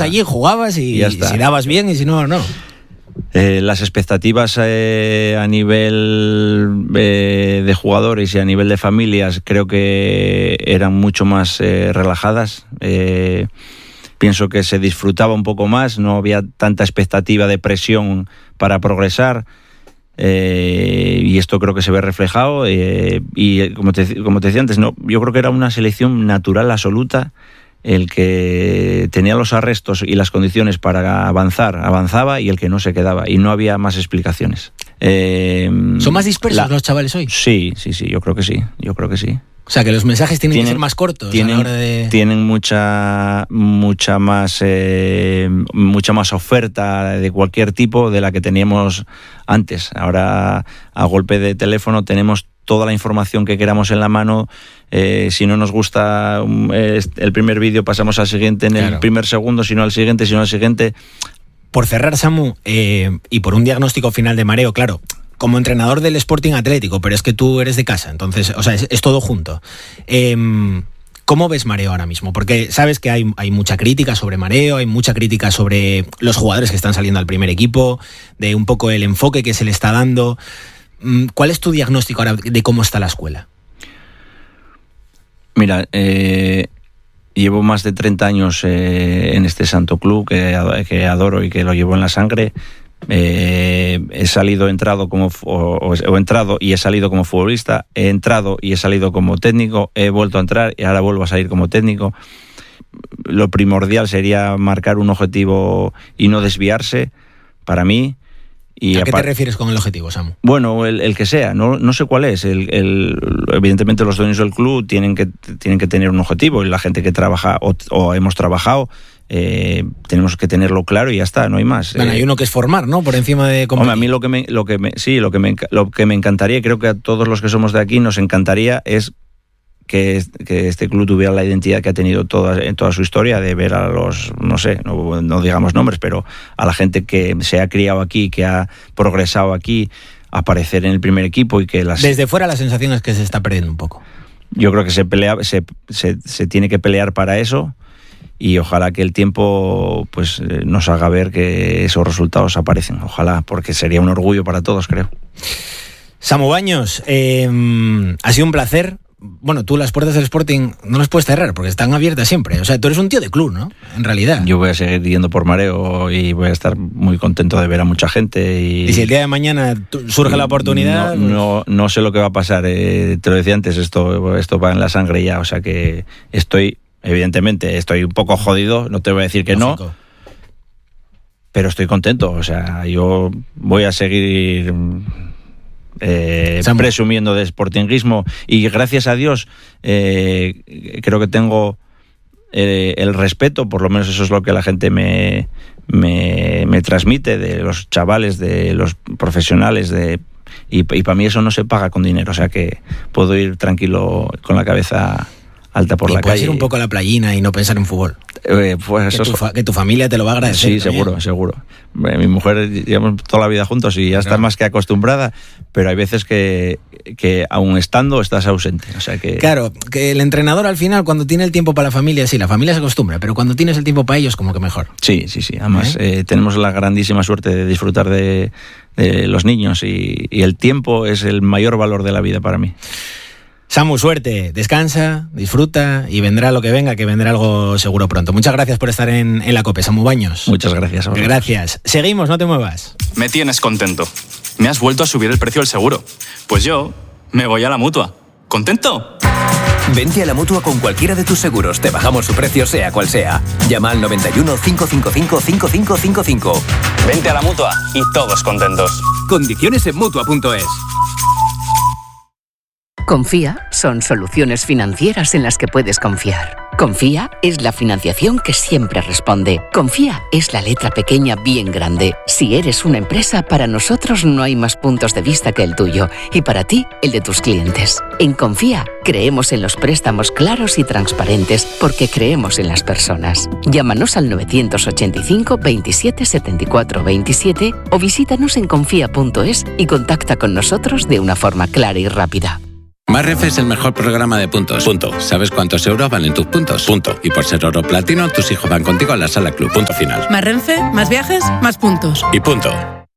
allí, jugabas y si dabas bien y si no, no. Las expectativas a nivel de jugadores y a nivel de familias creo que eran mucho más relajadas. Pienso que se disfrutaba un poco más, no había tanta expectativa de presión para progresar. Y esto creo que se ve reflejado y como te decía antes, no, yo creo que era una selección natural absoluta. El que tenía los arrestos y las condiciones para avanzar, avanzaba, y el que no se quedaba, y no había más explicaciones. ¿Son más dispersos los chavales hoy? Sí, yo creo que sí. O sea, que los mensajes tienen que ser más cortos a la hora de... Tienen mucha más oferta de cualquier tipo de la que teníamos antes. Ahora, a golpe de teléfono, tenemos toda la información que queramos en la mano. Si no nos gusta el primer vídeo, pasamos al siguiente en el primer segundo, si no al siguiente. Por cerrar, Samu, y por un diagnóstico final de mareo, claro, como entrenador del Sporting Atlético, pero es que tú eres de casa, entonces, o sea, es todo junto. ¿Cómo ves mareo ahora mismo? Porque sabes que hay mucha crítica sobre mareo, hay mucha crítica sobre los jugadores que están saliendo al primer equipo, de un poco el enfoque que se le está dando. ¿Cuál es tu diagnóstico ahora de cómo está la escuela? Mira, llevo más de 30 años en este santo club que adoro y que lo llevo en la sangre. He salido, entrado y he salido como futbolista, he entrado y he salido como técnico, he vuelto a entrar y ahora vuelvo a salir como técnico. Lo primordial sería marcar un objetivo y no desviarse, para mí. Y ¿a qué te refieres con el objetivo, Samu? Bueno, el que sea, no sé cuál es. Evidentemente los dueños del club tienen que tener un objetivo, y la gente que trabaja o hemos trabajado, tenemos que tenerlo claro y ya está, no hay más. Bueno, hay uno que es formar, ¿no? Por encima de competir. A mí lo que me encantaría, y creo que a todos los que somos de aquí nos encantaría, es que este club tuviera la identidad que ha tenido en toda su historia, de ver a los, no digamos nombres, pero a la gente que se ha criado aquí, que ha progresado aquí, aparecer en el primer equipo, y que desde fuera la sensación es que se está perdiendo un poco. Yo creo que se tiene que pelear para eso, y ojalá que el tiempo pues nos haga ver que esos resultados aparecen. Ojalá, porque sería un orgullo para todos, creo. Samu Baños, ha sido un placer. Bueno, tú las puertas del Sporting no las puedes cerrar porque están abiertas siempre. O sea, tú eres un tío de club, ¿no? En realidad. Yo voy a seguir yendo por mareo y voy a estar muy contento de ver a mucha gente. Y si el día de mañana surge la oportunidad... No sé lo que va a pasar. Te lo decía antes, esto va en la sangre ya. O sea que evidentemente estoy un poco jodido, no te voy a decir que no. Pero estoy contento. O sea, yo voy a seguir... presumiendo de sportinguismo, y gracias a Dios creo que tengo el respeto, por lo menos eso es lo que la gente me transmite, de los chavales, de los profesionales, y para mí eso no se paga con dinero, o sea que puedo ir tranquilo con la cabeza alta por la calle. Puedes ir un poco a la playina y no pensar en fútbol. Pues que tu familia te lo va a agradecer. Sí, seguro. Mi mujer, llevamos toda la vida juntos y ya está más que acostumbrada, pero hay veces que aún estando estás ausente. O sea que... Claro, que el entrenador al final, cuando tiene el tiempo para la familia se acostumbra, pero cuando tienes el tiempo para ellos, como que mejor. Sí. Además, tenemos la grandísima suerte de disfrutar de los niños, y el tiempo es el mayor valor de la vida para mí. Samu, suerte, descansa, disfruta, y vendrá lo que venga, que vendrá algo seguro pronto. Muchas gracias por estar en la COPE, Samu Baños. Muchas gracias. Gracias. Seguimos, no te muevas. Me tienes contento. Me has vuelto a subir el precio del seguro. Pues yo me voy a la Mutua. ¿Contento? Vente a la Mutua con cualquiera de tus seguros. Te bajamos su precio, sea cual sea. Llama al 91 555 5555. Vente a la Mutua y todos contentos. Condiciones en Mutua.es. Confía son soluciones financieras en las que puedes confiar. Confía es la financiación que siempre responde. Confía es la letra pequeña bien grande. Si eres una empresa, para nosotros no hay más puntos de vista que el tuyo, y para ti, el de tus clientes. En Confía creemos en los préstamos claros y transparentes, porque creemos en las personas. Llámanos al 985 27 74 27 o visítanos en confía.es y contacta con nosotros de una forma clara y rápida. MyRef es el mejor programa de puntos. Punto. ¿Sabes cuántos euros valen tus puntos? Punto. Y por ser oro platino, tus hijos van contigo a la sala club. Punto final. Más Renfe, más viajes, más puntos. Y punto.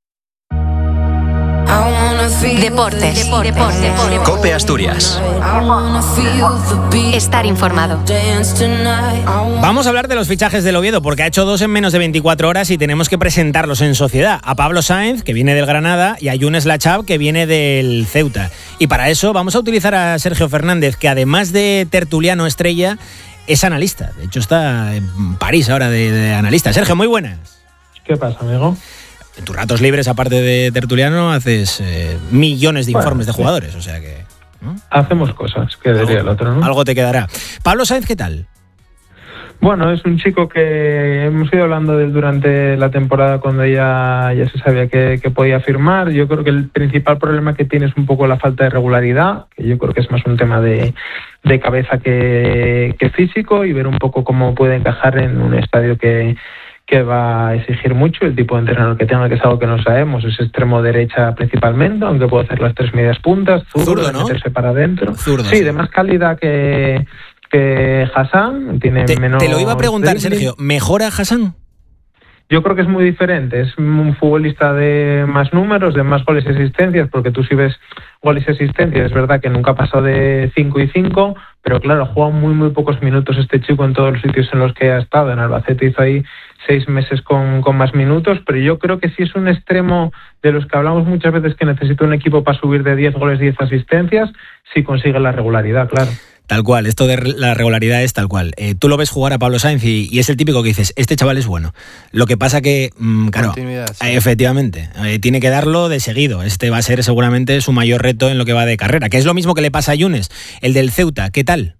Deportes. COPE Asturias. Estar informado. Vamos a hablar de los fichajes del Oviedo, porque ha hecho 2 en menos de 24 horas y tenemos que presentarlos en sociedad. A Pablo Sáenz, que viene del Granada, y a Younes Lachab, que viene del Ceuta. Y para eso vamos a utilizar a Sergio Fernández, que además de tertuliano estrella, es analista. De hecho, está en París ahora de analista. Sergio, muy buenas. ¿Qué pasa, amigo? En tus ratos libres, aparte de tertuliano, haces millones de informes de jugadores, o sea que... ¿no? Hacemos cosas, que diría el otro, ¿no? Algo te quedará. Pablo Sáenz, ¿qué tal? Bueno, es un chico que hemos ido hablando de él durante la temporada cuando ya se sabía que podía firmar. Yo creo que el principal problema que tiene es un poco la falta de regularidad, que yo creo que es más un tema de cabeza que físico, y ver un poco cómo puede encajar en un estadio que va a exigir mucho. El tipo de entrenador que tenga, que es algo que no sabemos, es extremo derecha principalmente, aunque puede hacer las 3 medias puntas, zurdo, ¿no? Meterse para adentro. Zurdo, sí, de más calidad que Hassan. Tiene menos... Te lo iba a preguntar, dribbling. Sergio, ¿mejora Hassan? Yo creo que es muy diferente. Es un futbolista de más números, de más goles y asistencias, porque tú si ves goles y asistencias, es verdad que nunca ha pasado de 5 y 5, pero claro, ha jugado muy pocos minutos este chico en todos los sitios en los que ha estado. En Albacete hizo ahí 6 meses con más minutos, pero yo creo que sí es un extremo de los que hablamos muchas veces, que necesita un equipo para subir de 10 goles, 10 asistencias, si consigue la regularidad, claro. Tal cual, esto de la regularidad es tal cual. Tú lo ves jugar a Pablo Sáenz y es el típico que dices, este chaval es bueno. Lo que pasa que, claro, sí. Efectivamente, tiene que darlo de seguido. Este va a ser seguramente su mayor reto en lo que va de carrera, que es lo mismo que le pasa a Younes, el del Ceuta. ¿Qué tal?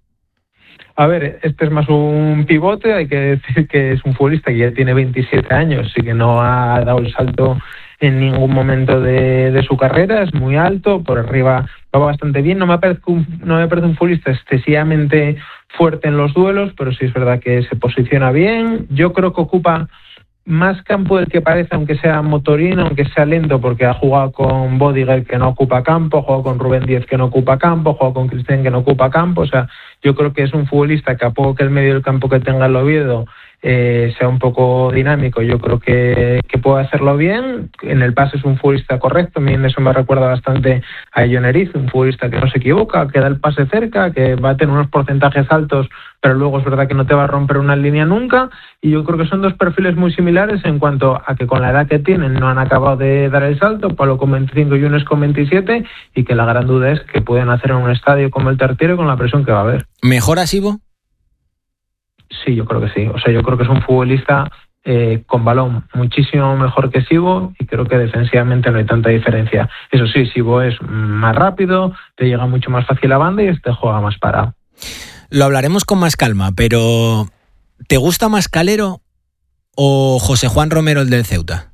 A ver, este es más un pivote, hay que decir que es un futbolista que ya tiene 27 años y que no ha dado el salto en ningún momento de su carrera. Es muy alto, por arriba va bastante bien. No me parece un futbolista excesivamente fuerte en los duelos, pero sí es verdad que se posiciona bien. Yo creo que ocupa más campo del que parece, aunque sea motorino, aunque sea lento, porque ha jugado con Bodiger, que no ocupa campo, ha jugado con Rubén Díez, que no ocupa campo, ha jugado con Cristian, que no ocupa campo. O sea, yo creo que es un futbolista que a poco que el medio del campo que tenga el Oviedo sea un poco dinámico, yo creo que puede hacerlo bien. En el pase es un futbolista correcto. A mí eso me recuerda bastante a Joneriz, un futbolista que no se equivoca, que da el pase cerca, que va a tener unos porcentajes altos, pero luego es verdad que no te va a romper una línea nunca. Y yo creo que son dos perfiles muy similares en cuanto a que con la edad que tienen no han acabado de dar el salto, Pablo con 25 y Younes con 27, y que la gran duda es que pueden hacer en un estadio como el Tartiere con la presión que va a haber. ¿Mejora Sibo? Sí, yo creo que sí. O sea, yo creo que es un futbolista con balón muchísimo mejor que Sibo, y creo que defensivamente no hay tanta diferencia. Eso sí, Sibo es más rápido, te llega mucho más fácil a banda y este juega más parado. Lo hablaremos con más calma, pero ¿te gusta más Calero o José Juan Romero, el del Ceuta?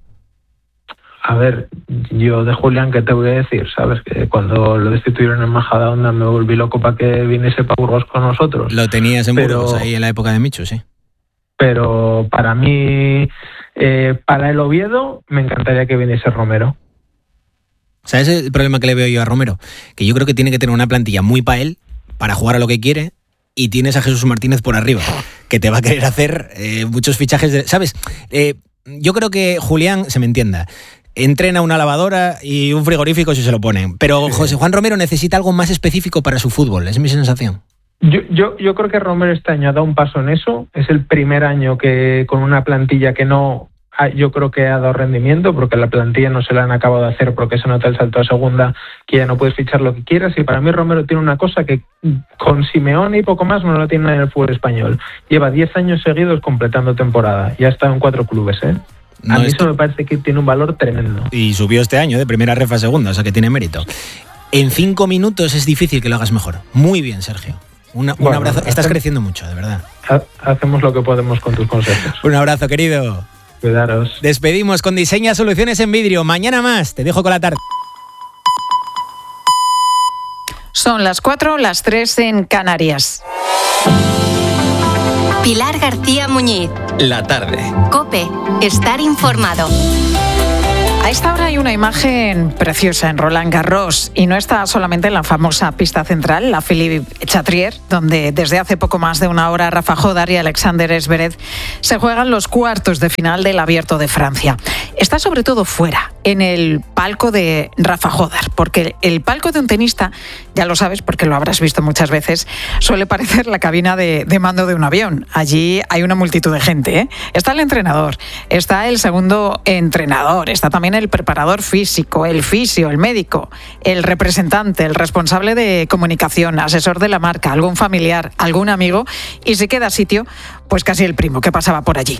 A ver, yo de Julián, ¿qué te voy a decir? Sabes que cuando lo destituyeron en Majadahonda me volví loco para que viniese para Burgos con nosotros. Lo tenías en Burgos, ahí en la época de Michu, sí. Pero para mí, para el Oviedo, me encantaría que viniese Romero. ¿Sabes el problema que le veo yo a Romero? Que yo creo que tiene que tener una plantilla muy para él, para jugar a lo que quiere, y tienes a Jesús Martínez por arriba, que te va a querer hacer muchos fichajes. ¿Sabes? Yo creo que Julián, se me entienda, entrena una lavadora y un frigorífico si se lo ponen, pero José Juan Romero necesita algo más específico para su fútbol, es mi sensación. Yo creo que Romero este año ha dado un paso en eso. Es el primer año que con una plantilla que no, yo creo que ha dado rendimiento, porque la plantilla no se la han acabado de hacer porque se nota el salto a segunda, que ya no puedes fichar lo que quieras. Y para mí Romero tiene una cosa que con Simeone y poco más no lo tiene en el fútbol español. Lleva 10 años seguidos completando temporada y ha estado en 4 clubes, A mí eso me parece que tiene un valor tremendo. Y subió este año de primera ref a segunda, o sea que tiene mérito. En 5 minutos es difícil que lo hagas mejor. Muy bien, Sergio. Un abrazo. Estás creciendo mucho, de verdad. Hacemos lo que podemos con tus consejos. Un abrazo, querido. Cuidaros. Despedimos con Diseña Soluciones en Vidrio. Mañana más. Te dejo con la tarde. Son las 4, las 3 en Canarias. Pilar García Muñiz. La tarde. COPE. Estar informado. A esta hora hay una imagen preciosa en Roland Garros y no está solamente en la famosa pista central, la Philippe Chatrier, donde desde hace poco más de una hora Rafa Jodar y Alexander Zverev se juegan los cuartos de final del Abierto de Francia. Está sobre todo fuera, en el palco de Rafa Jodar, porque el palco de un tenista, ya lo sabes porque lo habrás visto muchas veces, suele parecer la cabina de mando de un avión. Allí hay una multitud de gente, ¿eh? Está el entrenador, está el segundo entrenador, está también el preparador físico, el fisio, el médico, el representante, el responsable de comunicación, asesor de la marca, algún familiar, algún amigo y si queda sitio, pues casi el primo que pasaba por allí.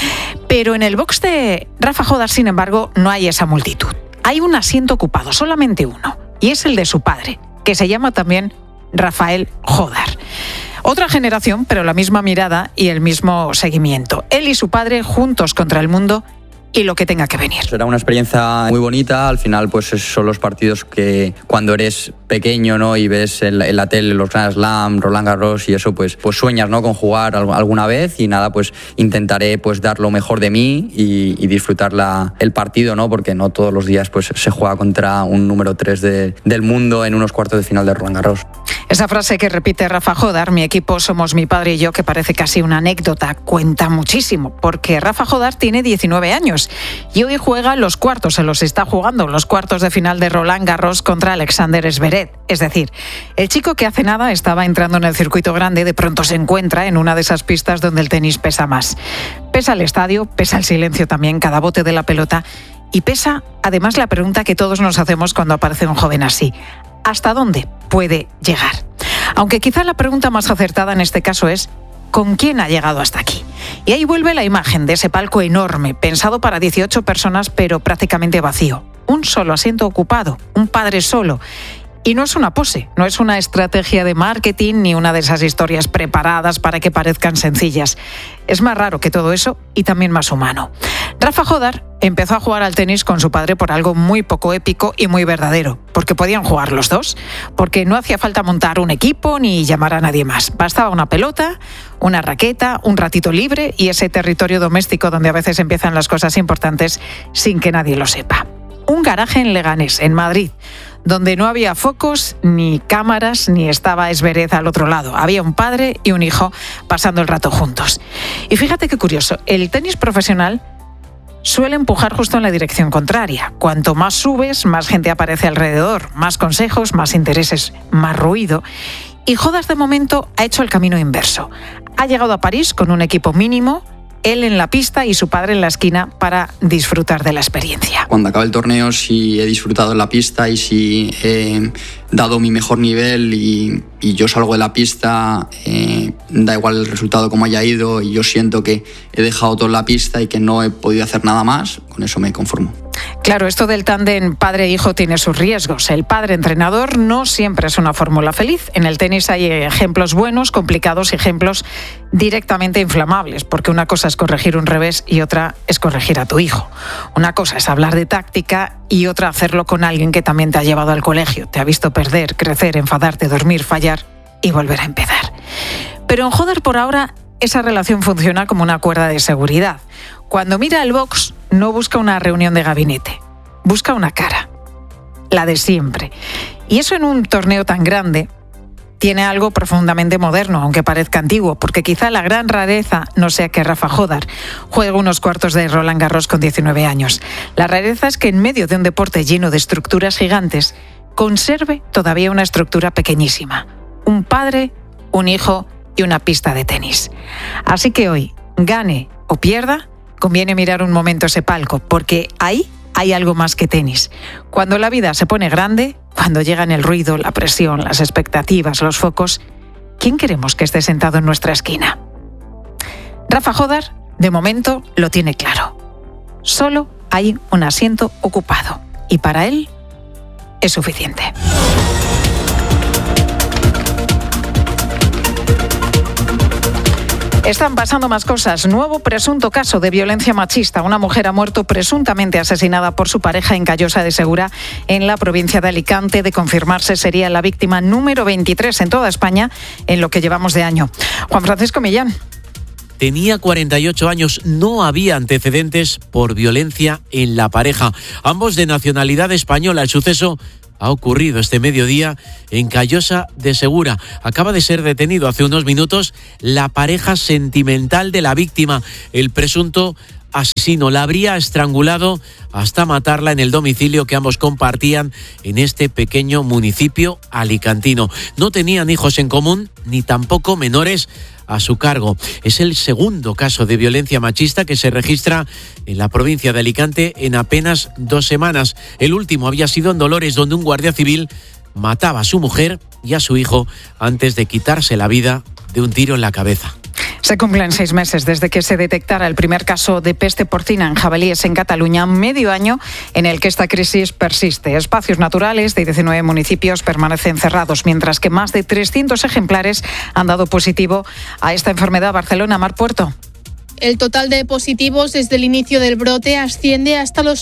Pero en el box de Rafa Jodar, sin embargo, no hay esa multitud. Hay un asiento ocupado, solamente uno, y es el de su padre, que se llama también Rafael Jodar. Otra generación, pero la misma mirada y el mismo seguimiento. Él y su padre juntos contra el mundo y lo que tenga que venir. Será una experiencia muy bonita. Al final, pues son los partidos que cuando eres pequeño, ¿no? Y ves en la tele los Grand Slam, Roland Garros y eso, pues sueñas, ¿no? Con jugar alguna vez y nada, pues intentaré pues dar lo mejor de mí y disfrutar el partido, ¿no? Porque no todos los días pues se juega contra un número 3 del mundo en unos cuartos de final de Roland Garros. Esa frase que repite Rafa Jodar, mi equipo somos mi padre y yo, que parece casi una anécdota, cuenta muchísimo, porque Rafa Jodar tiene 19 años y hoy juega los cuartos, se los está jugando, los cuartos de final de Roland Garros contra Alexander Zverev. Es decir, el chico que hace nada estaba entrando en el circuito grande, de pronto se encuentra en una de esas pistas donde el tenis pesa más. Pesa el estadio, pesa el silencio también, cada bote de la pelota, y pesa además la pregunta que todos nos hacemos cuando aparece un joven así: ¿hasta dónde puede llegar? Aunque quizá la pregunta más acertada en este caso es: ¿con quién ha llegado hasta aquí? Y ahí vuelve la imagen de ese palco enorme, pensado para 18 personas, pero prácticamente vacío. Un solo asiento ocupado, un padre solo. Y no es una pose, no es una estrategia de marketing ni una de esas historias preparadas para que parezcan sencillas. Es más raro que todo eso y también más humano. Rafa Jodar empezó a jugar al tenis con su padre por algo muy poco épico y muy verdadero, porque podían jugar los dos, porque no hacía falta montar un equipo ni llamar a nadie más. Bastaba una pelota, una raqueta, un ratito libre y ese territorio doméstico donde a veces empiezan las cosas importantes sin que nadie lo sepa. Un garaje en Leganés, en Madrid, donde no había focos, ni cámaras, ni estaba Zverev al otro lado. Había un padre y un hijo pasando el rato juntos. Y fíjate qué curioso, el tenis profesional suele empujar justo en la dirección contraria. Cuanto más subes, más gente aparece alrededor, más consejos, más intereses, más ruido. Y Jodar de momento ha hecho el camino inverso. Ha llegado a París con un equipo mínimo, él en la pista y su padre en la esquina para disfrutar de la experiencia. Cuando acabe el torneo, si he disfrutado en la pista y si he dado mi mejor nivel y yo salgo de la pista, da igual el resultado como haya ido y yo siento que he dejado todo en la pista y que no he podido hacer nada más, con eso me conformo. Claro, esto del tándem padre-hijo tiene sus riesgos. El padre-entrenador no siempre es una fórmula feliz. En el tenis hay ejemplos buenos, complicados y ejemplos directamente inflamables, porque una cosa es corregir un revés y otra es corregir a tu hijo. Una cosa es hablar de táctica y otra hacerlo con alguien que también te ha llevado al colegio, te ha visto perder, crecer, enfadarte, dormir, fallar y volver a empezar. Pero en Jodar por ahora esa relación funciona como una cuerda de seguridad. Cuando mira el box, no busca una reunión de gabinete, busca una cara, la de siempre. Y eso en un torneo tan grande tiene algo profundamente moderno, aunque parezca antiguo, porque quizá la gran rareza no sea que Rafa Jodar juegue unos cuartos de Roland Garros con 19 años. La rareza es que en medio de un deporte lleno de estructuras gigantes, conserve todavía una estructura pequeñísima. Un padre, un hijo y una pista de tenis. Así que hoy, gane o pierda, conviene mirar un momento ese palco, porque ahí hay algo más que tenis. Cuando la vida se pone grande, cuando llegan el ruido, la presión, las expectativas, los focos, ¿quién queremos que esté sentado en nuestra esquina? Rafa Jodar, de momento, lo tiene claro. Solo hay un asiento ocupado y para él es suficiente. Están pasando más cosas. Nuevo presunto caso de violencia machista. Una mujer ha muerto presuntamente asesinada por su pareja en Callosa de Segura, en la provincia de Alicante. De confirmarse, sería la víctima número 23 en toda España en lo que llevamos de año. Juan Francisco Millán. tenía 48 años, no había antecedentes por violencia en la pareja. Ambos de nacionalidad española. El suceso ha ocurrido este mediodía en Callosa de Segura. Acaba de ser detenido hace unos minutos la pareja sentimental de la víctima. El presunto asesino la habría estrangulado hasta matarla en el domicilio que ambos compartían en este pequeño municipio alicantino. No tenían hijos en común ni tampoco menores a su cargo. Es el segundo caso de violencia machista que se registra en la provincia de Alicante en apenas 2 semanas. El último había sido en Dolores, donde un guardia civil mataba a su mujer y a su hijo antes de quitarse la vida de un tiro en la cabeza. Se cumplen 6 meses desde que se detectara el primer caso de peste porcina en jabalíes en Cataluña, medio año en el que esta crisis persiste. Espacios naturales de 19 municipios permanecen cerrados, mientras que más de 300 ejemplares han dado positivo a esta enfermedad. Barcelona, Mar Puerto. El total de positivos desde el inicio del brote asciende hasta los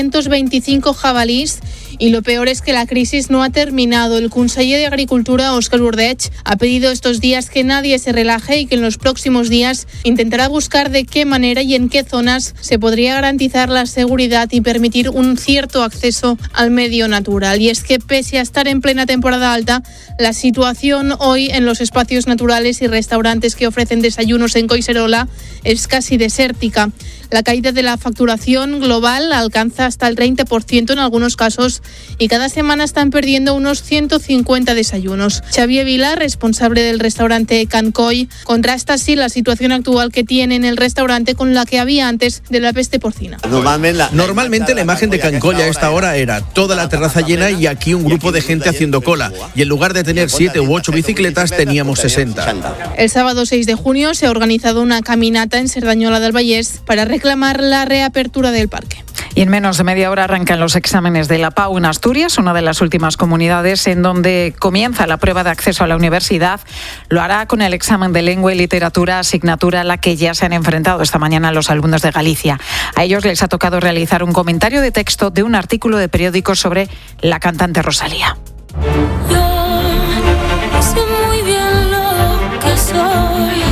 325 jabalís y lo peor es que la crisis no ha terminado. El conseller de Agricultura, Óscar Urdech, ha pedido estos días que nadie se relaje y que en los próximos días intentará buscar de qué manera y en qué zonas se podría garantizar la seguridad y permitir un cierto acceso al medio natural. Y es que pese a estar en plena temporada alta, la situación hoy en los espacios naturales y restaurantes que ofrecen desayunos en Collserola es casi desértica. La caída de la facturación global alcanza hasta el 30% en algunos casos y cada semana están perdiendo unos 150 desayunos. Xavier Vila, responsable del restaurante Cancoy, contrasta así la situación actual que tiene en el restaurante con la que había antes de la peste porcina. Normalmente la imagen de Cancoy a esta hora era toda la terraza llena y aquí un grupo de gente haciendo cola. Y en lugar de tener 7 u 8 bicicletas teníamos 60. El sábado 6 de junio se ha organizado una caminata en Cerdañola del Vallès para reclamar la reapertura del parque. Y en menos de media hora arrancan los exámenes de la PAU en Asturias, una de las últimas comunidades en donde comienza la prueba de acceso a la universidad. Lo hará con el examen de lengua y literatura, asignatura a la que ya se han enfrentado esta mañana los alumnos de Galicia. A ellos les ha tocado realizar un comentario de texto de un artículo de periódico sobre la cantante Rosalía. Yo sé muy bien lo que soy.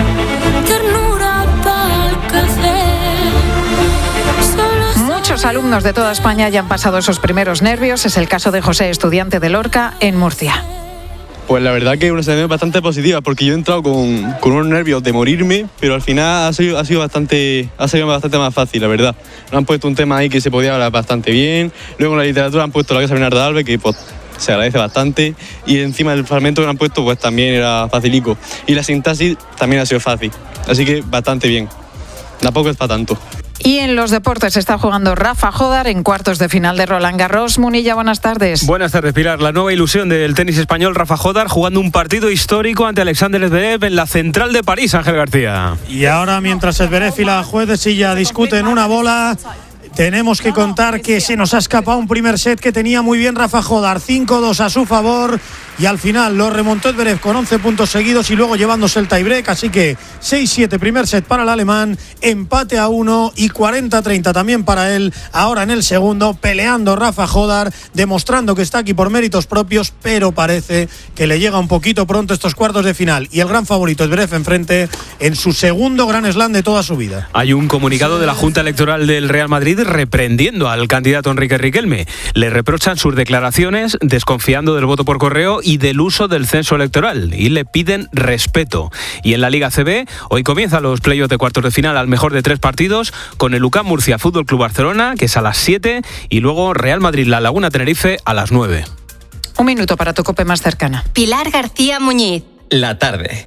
Muchos alumnos de toda España ya han pasado esos primeros nervios. Es el caso de José, estudiante de Lorca, en Murcia. Pues la verdad que una sensación bastante positiva, porque yo he entrado con unos nervios de morirme, pero al final ha sido bastante más fácil, la verdad. Nos han puesto un tema ahí que se podía hablar bastante bien. Luego en la literatura han puesto la Casa Bernarda Alves, que pues, se agradece bastante. Y encima del fragmento que han puesto pues también era facilico. Y la sintaxis también ha sido fácil. Así que bastante bien. Tampoco es para tanto. Y en los deportes está jugando Rafa Jódar en cuartos de final de Roland Garros. Munilla, buenas tardes. Buenas tardes, Pilar. La nueva ilusión del tenis español, Rafa Jódar, jugando un partido histórico ante Alexander Zverev en la Central de París, Ángel García. Y ahora, mientras Zverev y la juez de silla discuten una bola, tenemos que contar que se nos ha escapado un primer set que tenía muy bien Rafa Jódar, 5-2 a su favor, y al final lo remontó Zverev con 11 puntos seguidos y luego llevándose el tiebreak, así que 6-7 primer set para el alemán, empate a 1 y 40-30 también para él, ahora en el segundo, peleando Rafa Jódar, demostrando que está aquí por méritos propios, pero parece que le llega un poquito pronto estos cuartos de final, y el gran favorito Zverev enfrente en su segundo Grand Slam de toda su vida. Hay un comunicado de la Junta Electoral del Real Madrid reprendiendo al candidato Enrique Riquelme. Le reprochan sus declaraciones, desconfiando del voto por correo y del uso del censo electoral, y le piden respeto. Y en la Liga CB, hoy comienzan los playoffs de cuartos de final al mejor de 3 partidos, con el UCAM Murcia Fútbol Club Barcelona, que es a las 7, y luego Real Madrid La Laguna Tenerife a las 9. Un minuto para tu COPE más cercana. Pilar García Muñiz. La tarde.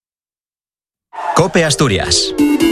COPE Asturias.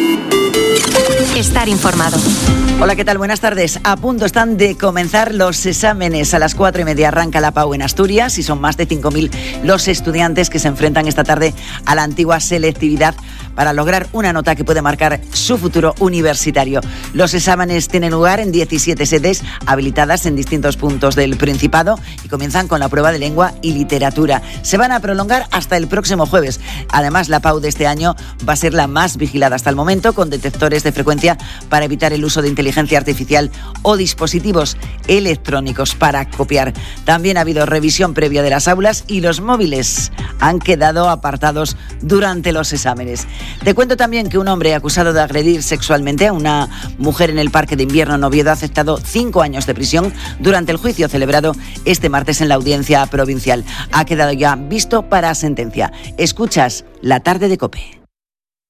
Estar informado. Hola, ¿qué tal? Buenas tardes. A punto están de comenzar los exámenes. A las 4:30 arranca la PAU en Asturias y son más de 5.000 los estudiantes que se enfrentan esta tarde a la antigua selectividad para lograr una nota que puede marcar su futuro universitario. Los exámenes tienen lugar en 17 sedes habilitadas en distintos puntos del Principado y comienzan con la prueba de lengua y literatura. Se van a prolongar hasta el próximo jueves. Además, la PAU de este año va a ser la más vigilada hasta el momento, con detectores de frecuencia para evitar el uso de inteligencia artificial o dispositivos electrónicos para copiar. También ha habido revisión previa de las aulas y los móviles han quedado apartados durante los exámenes. Te cuento también que un hombre acusado de agredir sexualmente a una mujer en el Parque de Invierno en Oviedo ha aceptado 5 años de prisión durante el juicio celebrado este martes en la Audiencia Provincial. Ha quedado ya visto para sentencia. Escuchas La Tarde de COPE.